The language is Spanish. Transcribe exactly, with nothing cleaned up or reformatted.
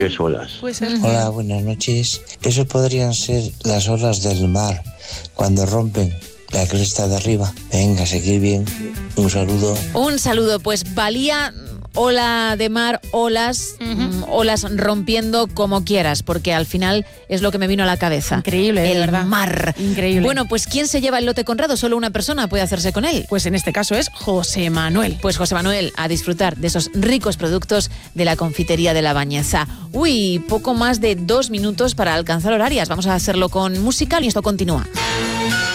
olas. Puede ser. Hola, buenas noches. Eso podrían ser las olas del mar, cuando rompen la cresta de arriba. Venga, seguir bien. Un saludo. Un saludo, pues valía ola de mar, olas, uh-huh. mm, olas rompiendo como quieras, porque al final es lo que me vino a la cabeza. Increíble, el de verdad. mar. Increíble. Bueno, pues ¿quién se lleva el lote Conrado? Solo una persona puede hacerse con él. Pues en este caso es José Manuel. Pues José Manuel, a disfrutar de esos ricos productos de la confitería de La Bañeza. Uy, poco más de dos minutos para alcanzar horarias. Vamos a hacerlo con música y esto continúa.